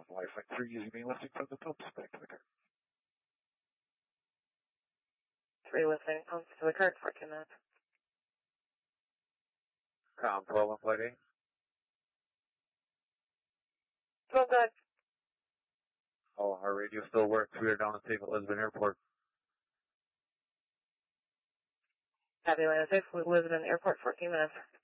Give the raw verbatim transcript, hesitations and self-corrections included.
Wi-Fi three using me lifting from the pumps back to the cart. Three lifting pumps to the cart, fourteen minutes. Com twelve on flight eight. twelve good. Oh, our radio still works. We are down at Saint Elizabeth Airport. Happy Land safe, Lisbon Airport, fourteen minutes.